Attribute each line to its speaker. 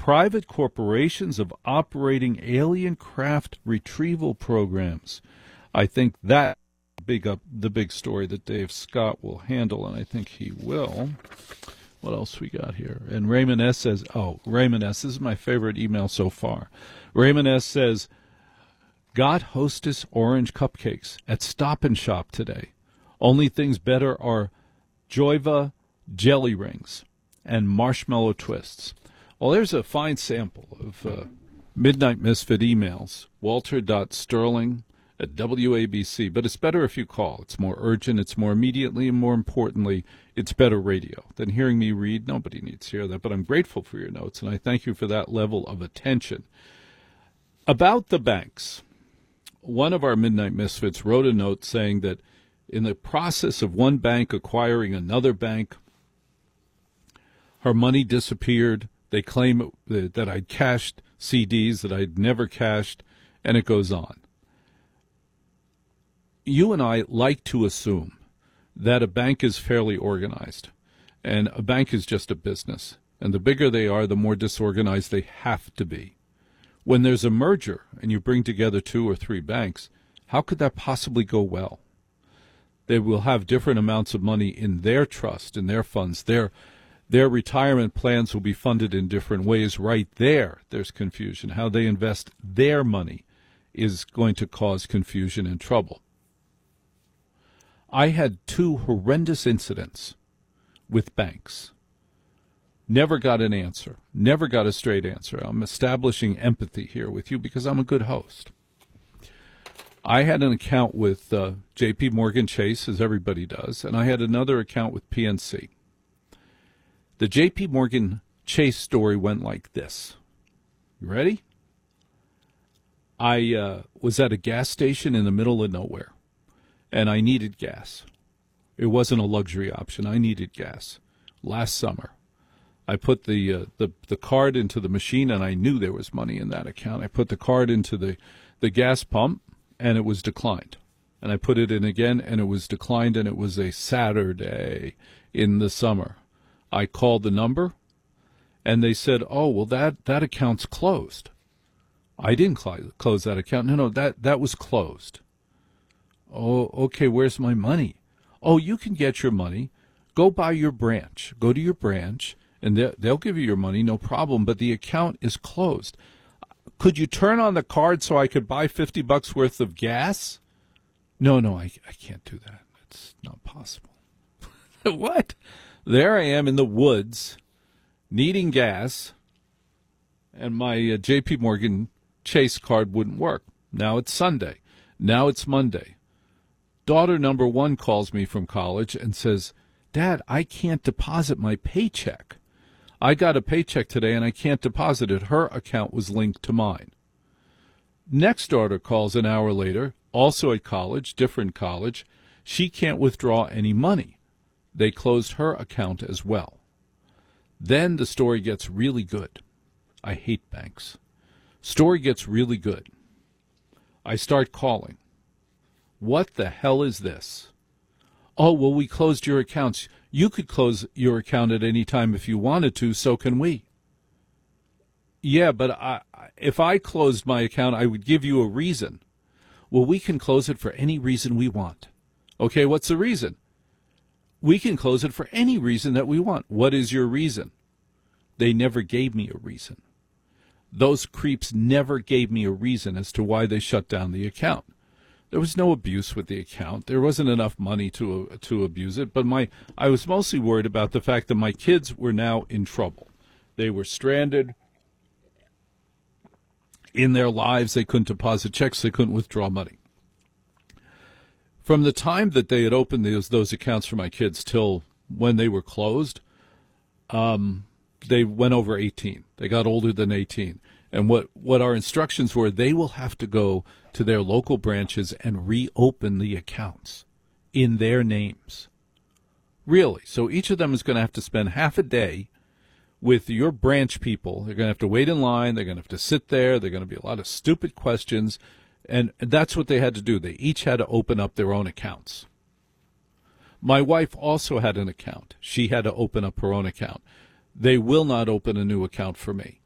Speaker 1: private corporations of operating alien craft retrieval programs. I think that the big story that Dave Scott will handle, and I think he will. What else we got here? And Raymond S. says, Raymond S., this is my favorite email so far. Raymond S. says, got Hostess orange cupcakes at Stop and Shop today. Only things better are Joyva jelly rings and marshmallow twists. Well, there's a fine sample of Midnight Misfit emails, walter.sterling@WABC. But it's better if you call. It's more urgent, it's more immediately, and more importantly, it's better radio than hearing me read. Nobody needs to hear that, but I'm grateful for your notes, and I thank you for that level of attention. About the banks, one of our Midnight Misfits wrote a note saying that in the process of one bank acquiring another bank, her money disappeared. They claim that I'd cashed CDs that I'd never cashed, and it goes on. You and I like to assume that a bank is fairly organized, and a bank is just a business. And the bigger they are, the more disorganized they have to be. When there's a merger and you bring together 2 or 3 banks, how could that possibly go well? They will have different amounts of money in their trust, in their funds. Their retirement plans will be funded in different ways. Right there's confusion. How they invest their money is going to cause confusion and trouble. I had 2 horrendous incidents with banks. Never got an answer. Never got a straight answer. I'm establishing empathy here with you because I'm a good host. I had an account with J.P. Morgan Chase, as everybody does, and I had another account with PNC. The J.P. Morgan Chase story went like this. You ready? I was at a gas station in the middle of nowhere, and I needed gas. It wasn't a luxury option. I needed gas. Last summer, I put the card into the machine, and I knew there was money in that account. I put the card into the gas pump, and it was declined. And I put it in again, and it was declined, and it was a Saturday in the summer. I called the number, and they said, oh, well, that account's closed. I didn't close that account. No, that was closed. Oh, okay, where's my money? Oh, you can get your money. Go by your branch. Go to your branch, and they'll give you your money, no problem, but the account is closed. Could you turn on the card so I could buy $50 worth of gas? No, I can't do that. It's not possible. What? There I am in the woods, needing gas, and my J.P. Morgan Chase card wouldn't work. Now it's Sunday. Now it's Monday. Daughter number 1 calls me from college and says, Dad, I can't deposit my paycheck. I got a paycheck today and I can't deposit it. Her account was linked to mine. Next daughter calls an hour later, also at college, different college. She can't withdraw any money. They closed her account as well. Then the story gets really good. I hate banks. Story gets really good. I start calling. What the hell is this? Oh, well, we closed your accounts. You could close your account at any time if you wanted to, so can we. Yeah, but if I closed my account, I would give you a reason. Well, we can close it for any reason we want. Okay, what's the reason? We can close it for any reason that we want. What is your reason? They never gave me a reason. Those creeps never gave me a reason as to why they shut down the account. There was no abuse with the account. There wasn't enough money to abuse it, but I was mostly worried about the fact that my kids were now in trouble. They were stranded in their lives. They couldn't deposit checks. They couldn't withdraw money. From the time that they had opened those accounts for my kids till when they were closed, they went over 18. They got older than 18. And what our instructions were, they will have to go to their local branches and reopen the accounts in their names. Really. So each of them is going to have to spend half a day with your branch people. They're going to have to wait in line. They're going to have to sit there. There are going to be a lot of stupid questions. And that's what they had to do. They each had to open up their own accounts. My wife also had an account. She had to open up her own account. They will not open a new account for me.